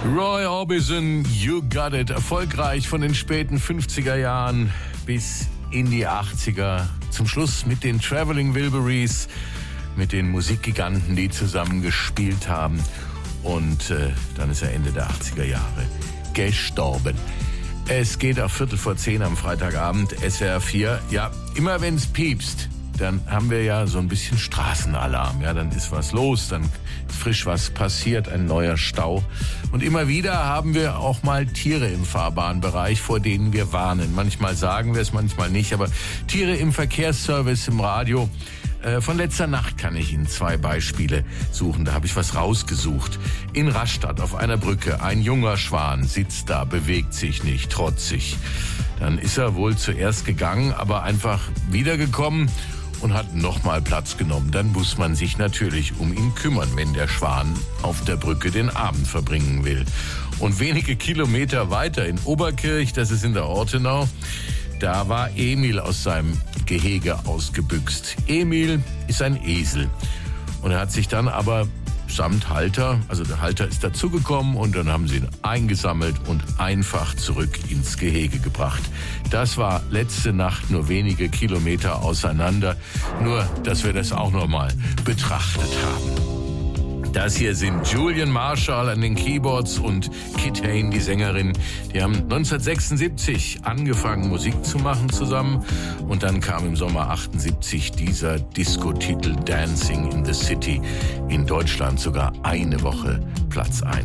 Roy Orbison, You Got It. Erfolgreich von den späten 50er Jahren bis in die 80er. Zum Schluss mit den Traveling Wilburys, mit den Musikgiganten, die zusammen gespielt haben. Und dann ist er Ende der 80er Jahre gestorben. Es geht auf 9:45 am Freitagabend, SWR 4. Ja, immer wenn es piepst, dann haben wir ja so ein bisschen Straßenalarm. Ja, dann ist was los, dann ist frisch was passiert, ein neuer Stau. Und immer wieder haben wir auch mal Tiere im Fahrbahnbereich, vor denen wir warnen. Manchmal sagen wir es, manchmal nicht. Aber Tiere im Verkehrsservice, im Radio. Von letzter Nacht kann ich Ihnen 2 Beispiele suchen. Da habe ich was rausgesucht. In Rastatt auf einer Brücke. Ein junger Schwan sitzt da, bewegt sich nicht, trotzig. Dann ist er wohl zuerst gegangen, aber einfach wiedergekommen und hat nochmal Platz genommen. Dann muss man sich natürlich um ihn kümmern, wenn der Schwan auf der Brücke den Abend verbringen will. Und wenige Kilometer weiter in Oberkirch, das ist in der Ortenau, da war Emil aus seinem Gehege ausgebüxt. Emil ist ein Esel. Und er hat sich dann aber samt Halter, also der Halter ist dazugekommen und dann haben sie ihn eingesammelt und einfach zurück ins Gehege gebracht. Das war letzte Nacht nur wenige Kilometer auseinander. Nur, dass wir das auch noch mal betrachtet haben. Das hier sind Julian Marshall an den Keyboards und Kit Hain, die Sängerin. Die haben 1976 angefangen, Musik zu machen zusammen. Und dann kam im Sommer 78 dieser Disco-Titel Dancing in the City. In Deutschland sogar eine Woche Platz 1.